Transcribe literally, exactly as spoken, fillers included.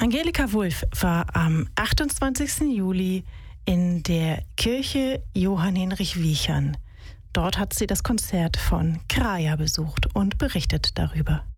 Angelika Wulff war am achtundzwanzigsten Juli in der Kirche Johann Hinrich Wiechern. Dort hat sie das Konzert von Kraja besucht und berichtet darüber.